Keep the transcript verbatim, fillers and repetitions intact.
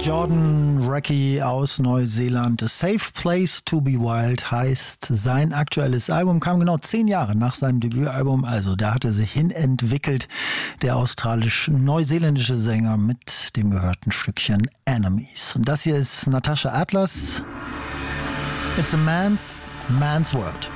Jordan Reckie aus Neuseeland. A Safe Place to be Wild heißt sein aktuelles Album, kam genau zehn Jahre nach seinem Debütalbum, also da hat er sich hinentwickelt, der australisch-neuseeländische Sänger mit dem gehörten Stückchen Enemies. Und das hier ist Natasha Atlas. It's a man's, man's world.